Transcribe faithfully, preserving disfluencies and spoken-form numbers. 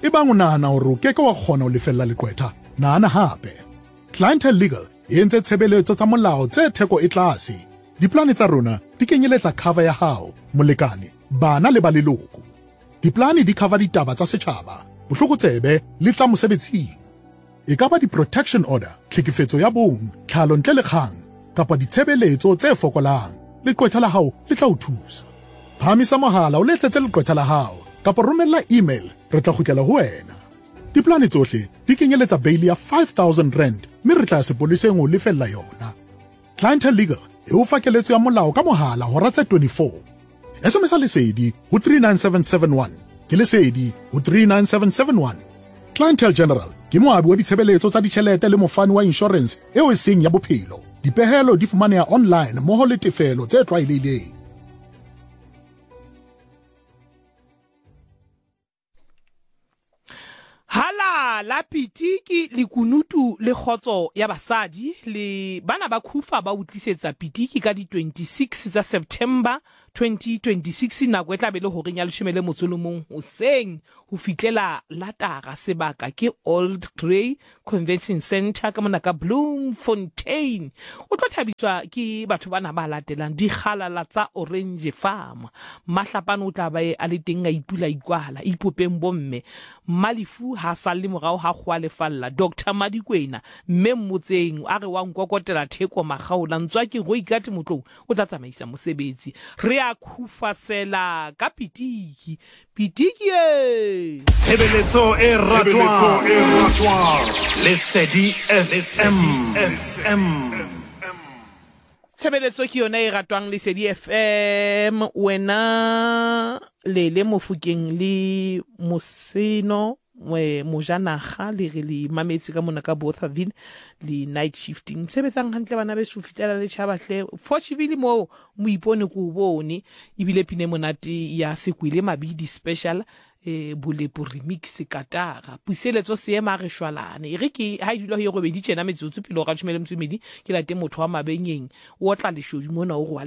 e bang o nahana hore o keke wa kgona ho lefella leqwetha, nahana hape. Clientele Legal e entse tshebeletso tsa molao tse theko e tlase. Diplane tsa rona di kenyeletsa cover ya hao, molekane, bana le ba leloko. Diplane di cover ditaba tsa setjhaba, bohlokotsebe le tsa mosebetsing. E ka ba di-protection order, tlhekefetso ya bong, tlhalo ntle le kgang, kapa ditshebeletso tse fokolang, leqwetha la hao le tla o thusa. Phamisa mohala o letsetse leqwetha la hao, kapa romella email, re tla kgutlela ho wena. Diplane tsohle di kenyeletsa bail ya five thousand rand, mme re tla sepoleseng ho lefella yona. Clientele Legal e o fa keletso ya molao ka mohala hora tse twenty-four. S M S lesedi ho three nine seven seven one, ke lesedi ho three nine seven seven one. Clientele General ke moabi wa ditshebeletso tsa ditjhelete le mofani wa insurance eo e seng ya bophelo. Dipehelo di fumaneha online mmoho le tefelo tse tlwaelehileng. Hala la pitiki le kunutu le khotso ya basadi le bana ba khufa ba utlisetsa pitiki ka di twenty-six tsa September twenty twenty-six na go tla be le ho renya leshome le motsolomong hoseng ho fitlela latara sebaka ke Old Grey Convention Center ka mona ka Bloemfontein. O tlo thabitswa ke batho bana ba latelang di khalala tsa Orange Farm. Mahlapano o tla ba e le teng a ipula ikwala ipopeng bomme malifu ha sa le morao ha khwa lefalla Doctor Madikwena mme mmotseng a re wa nkokotela theko magaola ntswa ke go ikate motlong o tla tsamaisa mosebetsi re a khufasela ka pitiki pitiki e Tshebeletso e ratwang e ratwang Lesedi F M. Tshebeletso ke yona e ratwang Lesedi F M wena le le mofukeng le moseno we mojanaga le re le mametsi ka mona ka Bothaville le night shifting sebetsang hantle bana be sufitela le chabahle fortunately mo mo ipone go bone ibile pine monate ya sekwile mabidi special e bulepo remix katara puseletso seema re shwalane e re ke ha idilo he go be di tshena metsotso pele o ga tshumele mtsumedi ke la te motho wa mabenyeng o tla le shodi mona o go